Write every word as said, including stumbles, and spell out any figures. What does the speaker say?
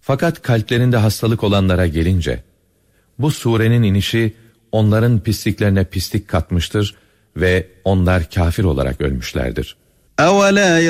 Fakat kalplerinde hastalık olanlara gelince, bu surenin inişi onların pisliklerine pislik katmıştır ve onlar kafir olarak ölmüşlerdir. أَوَلَا